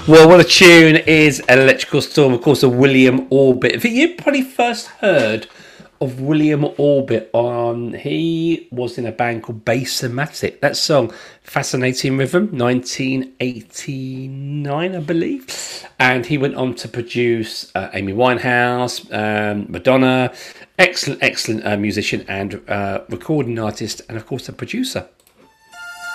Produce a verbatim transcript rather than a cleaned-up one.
Well, what a tune is Electrical Storm, of course, of William Orbit. I think you probably first heard of William Orbit on, he was in a band called Bassmatic. That song, Fascinating Rhythm, nineteen eighty-nine, I believe. And he went on to produce uh, Amy Winehouse, um, Madonna. Excellent, excellent uh, musician and uh, recording artist, and of course a producer.